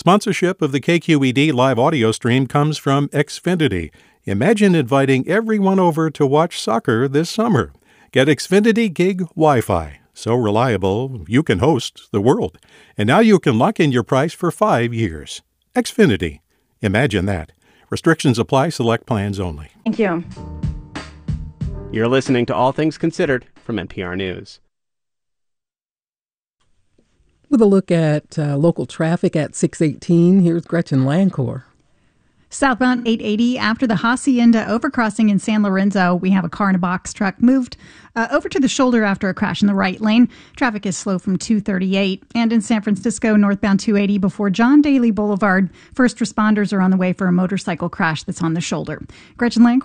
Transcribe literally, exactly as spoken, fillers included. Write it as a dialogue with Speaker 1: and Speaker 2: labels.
Speaker 1: Sponsorship of the K Q E D live audio stream comes from Xfinity. Imagine inviting everyone over to watch soccer this summer. Get Xfinity Gig Wi-Fi. So reliable, you can host the world. And now you can lock in your price for five years. Xfinity. Imagine that. Restrictions apply. Select plans only.
Speaker 2: Thank you.
Speaker 3: You're listening to All Things Considered from N P R News.
Speaker 4: With a look at uh, local traffic at six eighteen, here's Gretchen Lancour.
Speaker 5: Southbound eight eighty, after the Hacienda overcrossing in San Lorenzo, we have a car and a box truck moved uh, over to the shoulder after a crash in the right lane. Traffic is slow from two thirty-eight. And in San Francisco, northbound two eighty before John Daly Boulevard, first responders are on the way for a motorcycle crash that's on the shoulder. Gretchen Lancour.